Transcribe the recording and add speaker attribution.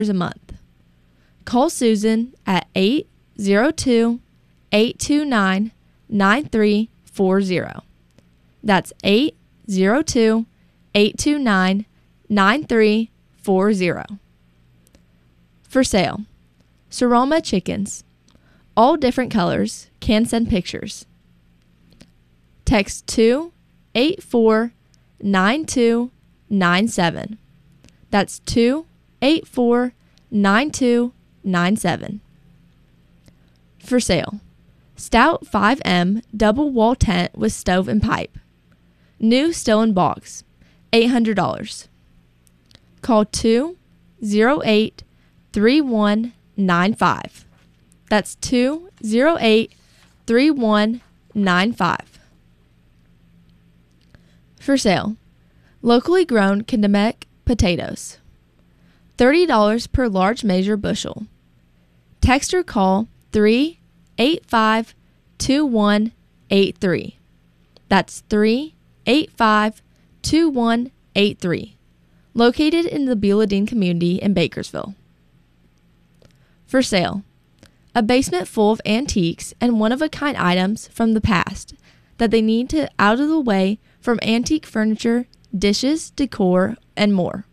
Speaker 1: a month. Call Susan at 802-829-9340. That's 802-829-9340. For sale, Soroma chickens, all different colors, can send pictures. Text 284-9297. That's 284-9297. For sale, Stout 5M double wall tent with stove and pipe. New, still in box, $800. Call 208-3195. That's 208-3195. For sale, locally grown Kennebec potatoes, $30 per large measure bushel. Text or call 385-2183. That's 385-2183. Located in the Beulah Dean community in Bakersville. For sale, a basement full of antiques and one-of-a-kind items from the past that they need to out of the way from antique furniture, dishes, decor, and more.